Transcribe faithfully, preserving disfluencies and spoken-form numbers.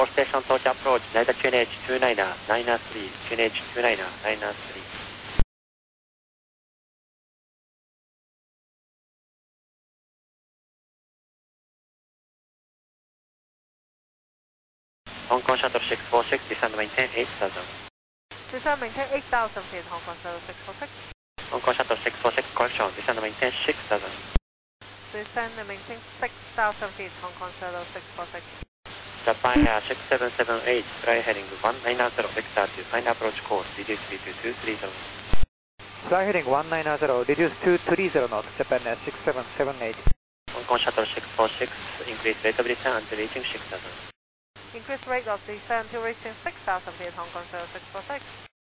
four station Tokyo approach, Delta Q N H two niner, niner three, Q N H two niner, niner three. Hong Kong Shuttle six four six, descend maintain eight thousand. Descend maintain eight thousand feet, Hong Kong Shuttle six four six. Hong Kong Shuttle six four six, correction, descend maintain six thousand. Descend and maintain six thousand feet, Hong Kong Shuttle six four six. Japan Air six seven seven eight, fly heading one nine zero, vector to final approach course, reduce three two two three zero. Fly heading one nine zero, reduce two three zero knots, Japan Air six seven seven eight. Hong Kong Shuttle six four six, increase rate of descent until reaching six thousand. Increase rate of descent to reaching six thousand feet, Hong Kong Shuttle six four six.